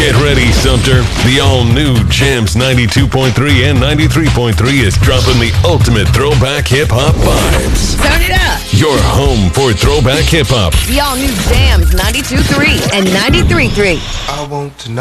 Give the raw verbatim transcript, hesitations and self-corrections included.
Get ready, Sumter. The all-new Jams ninety-two point three and ninety-three point three is dropping the ultimate throwback hip-hop vibes. Turn it up. Your home for throwback hip-hop. The all-new Jams ninety-two point three and ninety-three point three. I want to know.